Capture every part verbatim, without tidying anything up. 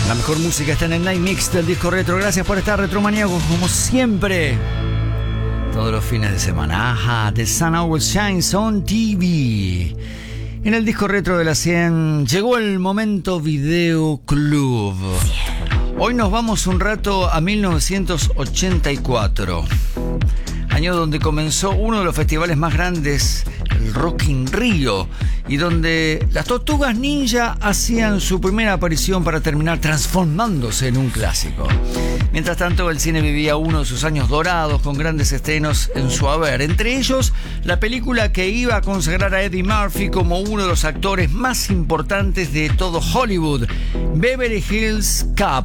La mejor música está en el Night Mix del disco retro. Gracias por estar, retromaníacos, como siempre. Todos los fines de semana. Ajá, The Sun Always Shines on T V. En el disco retro de la cien llegó el momento Video Club. Hoy nos vamos un rato a mil novecientos ochenta y cuatro. Año donde comenzó uno de los festivales más grandes, el Rock in Rio, y donde las Tortugas Ninja hacían su primera aparición para terminar transformándose en un clásico. Mientras tanto, el cine vivía uno de sus años dorados con grandes estrenos en su haber, entre ellos la película que iba a consagrar a Eddie Murphy como uno de los actores más importantes de todo Hollywood, Beverly Hills Cop.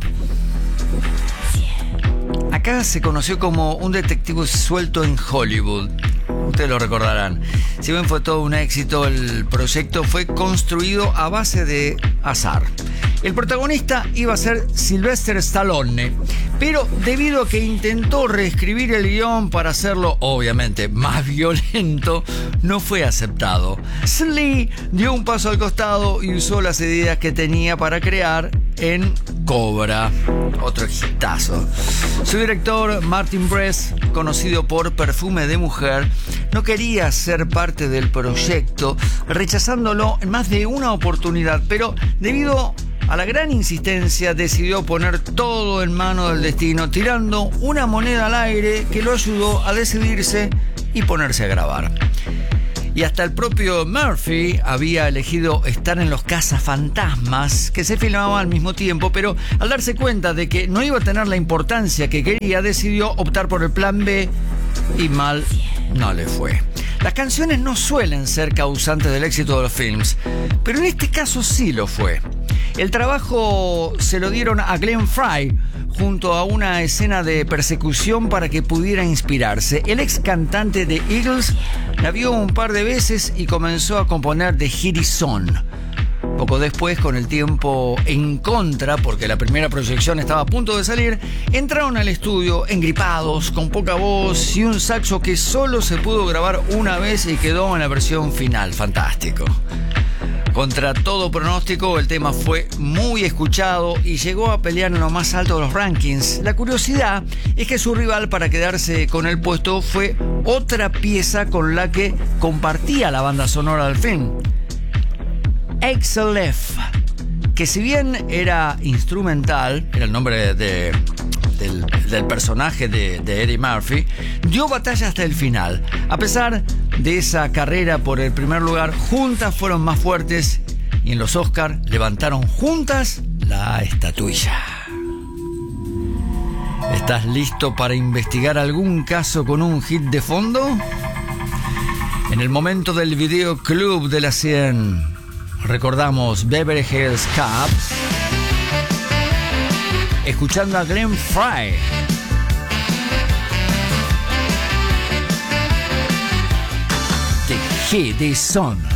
Acá se conoció como un detective suelto en Hollywood. Ustedes lo recordarán. Si bien fue todo un éxito, el proyecto fue construido a base de azar. El protagonista iba a ser Sylvester Stallone, pero debido a que intentó reescribir el guión para hacerlo, obviamente, más violento, no fue aceptado. Sly dio un paso al costado y usó las ideas que tenía para crear en Cobra, otro hitazo. Su director, Martin Brest, conocido por Perfume de Mujer, no quería ser parte del proyecto, rechazándolo en más de una oportunidad, pero debido a la gran insistencia decidió poner todo en manos del destino, tirando una moneda al aire que lo ayudó a decidirse y ponerse a grabar. Y hasta el propio Murphy había elegido estar en Los Cazafantasmas, que se filmaban al mismo tiempo, pero al darse cuenta de que no iba a tener la importancia que quería, decidió optar por el plan B y mal no le fue. Las canciones no suelen ser causantes del éxito de los films, pero en este caso sí lo fue. El trabajo se lo dieron a Glenn Frey junto a una escena de persecución para que pudiera inspirarse. El ex cantante de Eagles la vio un par de veces y comenzó a componer The Hit Is On. Poco después, con el tiempo en contra, porque la primera proyección estaba a punto de salir, entraron al estudio engripados, con poca voz y un saxo que solo se pudo grabar una vez y quedó en la versión final. Fantástico. Contra todo pronóstico, el tema fue muy escuchado y llegó a pelear en lo más alto de los rankings. La curiosidad es que su rival para quedarse con el puesto fue otra pieza con la que compartía la banda sonora del film, Axel F, que si bien era instrumental, era el nombre de, del, del personaje de, de Eddie Murphy, dio batalla hasta el final. A pesar de esa carrera por el primer lugar, juntas fueron más fuertes y en los Oscar levantaron juntas la estatuilla. ¿Estás listo para investigar algún caso con un hit de fondo? En el momento del Video Club de la cien, recordamos Beverly Hills Cop, escuchando a Glenn Frey. The Hit Is On.